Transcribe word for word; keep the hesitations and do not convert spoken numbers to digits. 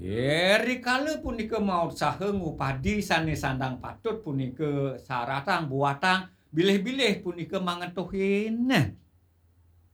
Ye, rikala punika maot saha ngupadi sanes sandang patut punika saratang buatang bilih-bilih punika mangetuhin.